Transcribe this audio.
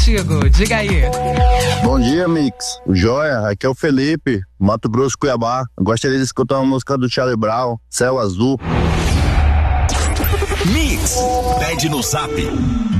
Contigo, diga aí. Bom dia, Mix. O Joia, aqui é o Felipe, Mato Grosso, Cuiabá. Eu gostaria de escutar uma música do Charlie Brown, Céu Azul. Mix, pede no Zap